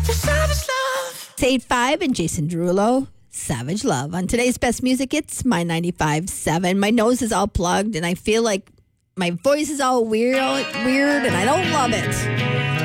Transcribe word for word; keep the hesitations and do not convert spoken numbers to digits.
It's eight five and Jason Derulo, Savage Love. On today's Best Music, it's my ninety-five point seven. My nose is all plugged, and I feel like my voice is all weird, weird, and I don't love it.